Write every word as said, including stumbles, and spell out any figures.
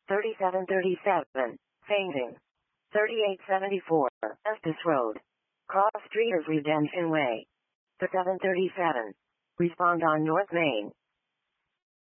thirty-seven thirty-seven, Fainting. thirty-eight seventy-four, Estes Road. Cross Streeters Redemption Way. The seven thirty-seven. Respond on North Main.